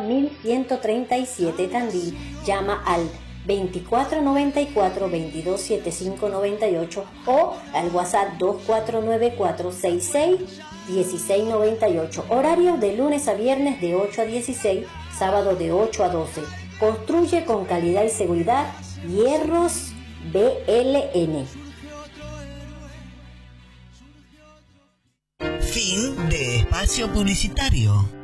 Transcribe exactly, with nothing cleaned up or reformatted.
mil ciento treinta y siete Tandil. Llama al veinticuatro noventa y cuatro, veintidós setenta y cinco noventa y ocho o al WhatsApp dos cuatro nueve cuatro, sesenta y seis, dieciséis noventa y ocho. Horario de lunes a viernes de ocho a dieciséis, sábado de ocho a doce. Construye con calidad y seguridad. Hierros B L N. Fin de espacio publicitario.